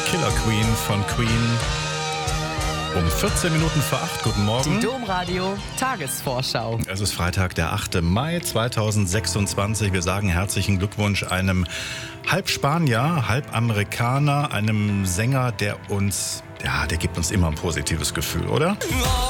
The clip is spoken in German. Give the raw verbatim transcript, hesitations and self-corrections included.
Killer Queen von Queen. Um vierzehn Minuten vor acht. Guten Morgen. Die Domradio Tagesvorschau. Es ist Freitag, der achte Mai zweitausendsechsundzwanzig. Wir sagen herzlichen Glückwunsch einem halb Spanier, halb Amerikaner, einem Sänger, der uns, ja, der gibt uns immer ein positives Gefühl, oder?